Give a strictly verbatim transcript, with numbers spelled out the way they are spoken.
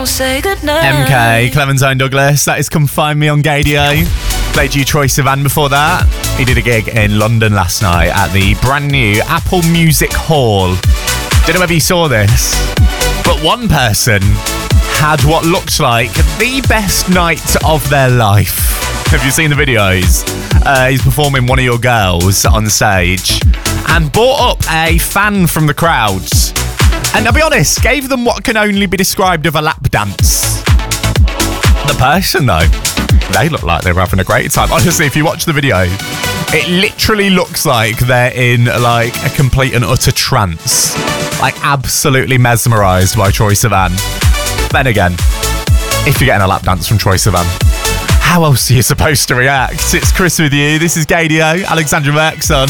won't say goodnight. M K, Clementine Douglas, that is Come Find Me on Gadio. Played you Troye Sivan before that. He did a gig in London last night at the brand new Apple Music Hall. Don't know whether you saw this, but one person had what looks like the best night of their life. Have you seen the videos? Uh, he's performing One of Your Girls on stage and brought up a fan from the crowds. And I'll be honest, gave them what can only be described as a lap dance. The person, though, they look like they were having a great time. Honestly, if you watch the video, it literally looks like they're in like a complete and utter trance. Like absolutely mesmerised by Troye Sivan. Then again, if you're getting a lap dance from Troye Sivan, how else are you supposed to react? It's Chris with you. This is Gadio, Alexandra Merckson.